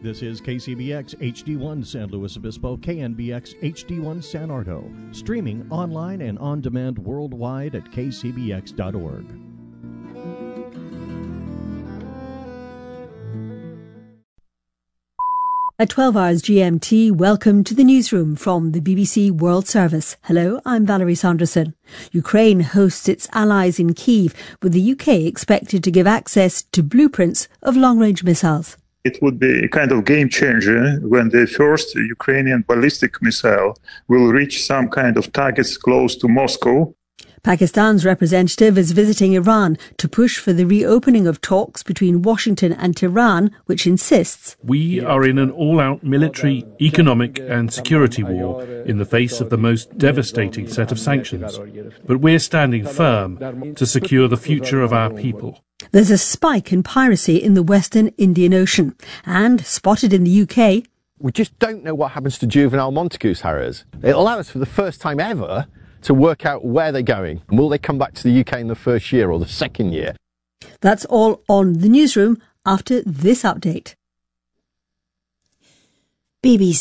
This is KCBX HD1 San Luis Obispo, KNBX HD1 San Ardo, streaming online and on demand worldwide at kcbx.org. At 12 hours GMT, welcome to the newsroom from the BBC World Service. Hello, I'm Valerie Sanderson. Ukraine hosts its allies in Kyiv, with the UK expected to give access to blueprints of long-range missiles. It would be a kind of game changer when the first Ukrainian ballistic missile will reach some kind of targets close to Moscow. Pakistan's representative is visiting Iran to push for the reopening of talks between Washington and Tehran, which insists we are in an all-out military, economic and security war in the face of the most devastating set of sanctions. But we're standing firm to secure the future of our people. There's a spike in piracy in the Western Indian Ocean, and spotted in the UK. We just don't know what happens to juvenile Montagu's Harriers. It'll allow us for the first time ever to work out where they're going. Will they come back to the UK in the first year or the second year? That's all on the newsroom after this update. BBC